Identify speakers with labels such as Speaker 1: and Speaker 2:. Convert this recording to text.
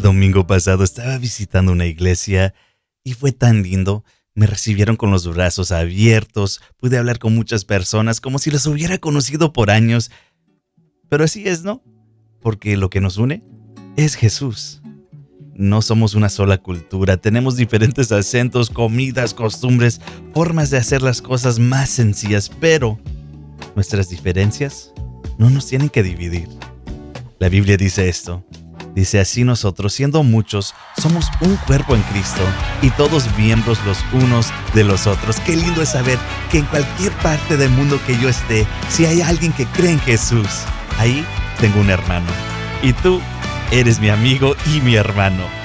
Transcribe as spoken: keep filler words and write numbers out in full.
Speaker 1: El domingo pasado estaba visitando una iglesia y fue tan lindo. Me recibieron con los brazos abiertos, pude hablar con muchas personas como si las hubiera conocido por años. Pero así es, ¿no? Porque lo que nos une es Jesús. No somos una sola cultura, tenemos diferentes acentos, comidas, costumbres, formas de hacer las cosas más sencillas, pero nuestras diferencias no nos tienen que dividir. La Biblia dice esto. Dice así: nosotros, siendo muchos, somos un cuerpo en Cristo y todos miembros los unos de los otros. Qué lindo es saber que en cualquier parte del mundo que yo esté, si hay alguien que cree en Jesús, ahí tengo un hermano. Y tú eres mi amigo y mi hermano.